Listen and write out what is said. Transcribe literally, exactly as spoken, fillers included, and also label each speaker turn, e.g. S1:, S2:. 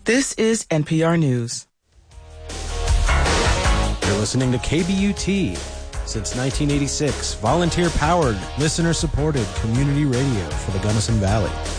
S1: This is N P R News.
S2: You're listening to K B U T. Since nineteen eighty-six, volunteer-powered, listener-supported community radio for the Gunnison Valley.